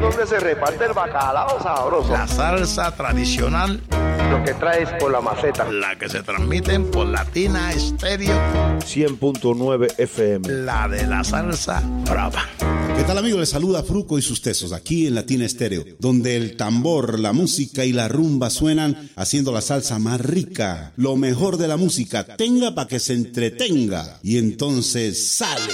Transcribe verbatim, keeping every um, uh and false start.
donde se reparte el bacalao sabroso. La salsa tradicional. Lo que traes por la maceta. La que se transmiten por Latina Estéreo. cien punto nueve F M. La de la salsa brava. ¿Qué tal, amigos? Les saluda Fruco y sus tesos aquí en Latina Estéreo, donde el tambor, la música y la rumba suenan haciendo la salsa más rica. Lo mejor de la música, tenga para que se entretenga. Y entonces sale.